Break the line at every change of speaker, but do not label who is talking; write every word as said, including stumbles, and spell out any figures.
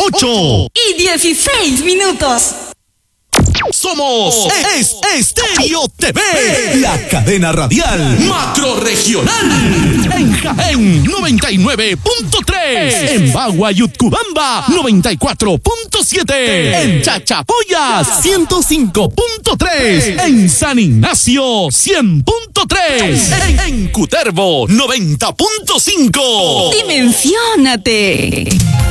ocho
y dieciséis minutos.
Somos Es Estéreo T V, la cadena radial macrorregional. En Jaén, noventa y nueve punto tres. En Bagua y Utcubamba, noventa y cuatro punto siete. En Chachapoyas, ciento cinco punto tres. En San Ignacio, cien punto tres. En, en Cutervo, noventa punto cinco.
Dimensiónate.